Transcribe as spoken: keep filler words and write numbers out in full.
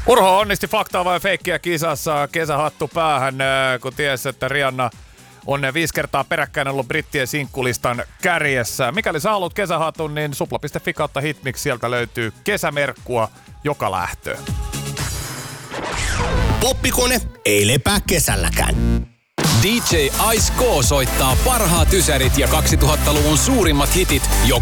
Urho onnisti faktaa vai feikkiä kisassa kesähattu päähän, kun tiesi, että Rihanna on viisi kertaa peräkkäin ollut brittien sinkkulistan kärjessä. Mikäli sä haluat kesähatun, niin supla piste fi kautta hitmix, sieltä löytyy kesämerkkua joka lähtöön. Poppikone ei lepää kesälläkään. D J Ice K soittaa parhaat ysärit ja kaksituhattaluvun suurimmat hitit joka